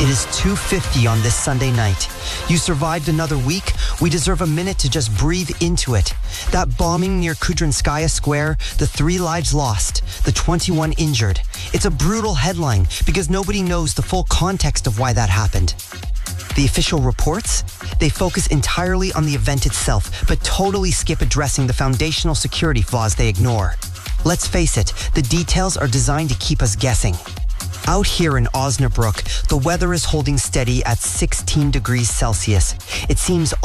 It is 2:50 on this Sunday night. You survived another week. We deserve a minute to just breathe into it. That bombing near Kudrinskaya Square, the 3 lives lost, the 21 injured. It's a brutal headline because nobody knows the full context of why that happened. The official reports? They focus entirely on the event itself, but totally skip addressing the foundational security flaws they ignore. Let's face it, the details are designed to keep us guessing. Out here in Osnabrück, the weather is holding steady at 16 degrees Celsius. It seems